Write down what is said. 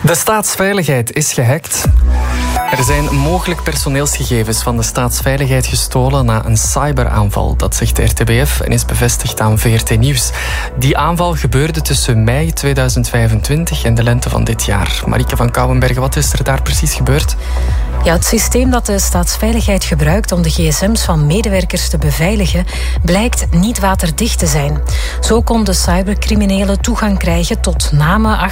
De staatsveiligheid is gehackt. Er zijn mogelijk personeelsgegevens van de staatsveiligheid gestolen na een cyberaanval. Dat zegt de RTBF en is bevestigd aan VRT Nieuws. Die aanval gebeurde tussen mei 2025 en de lente van dit jaar. Marieke van Kouwenbergen, wat is er daar precies gebeurd? Ja, het systeem dat de staatsveiligheid gebruikt om de gsm's van medewerkers te beveiligen, blijkt niet waterdicht te zijn. Zo konden cybercriminelen toegang krijgen tot namen,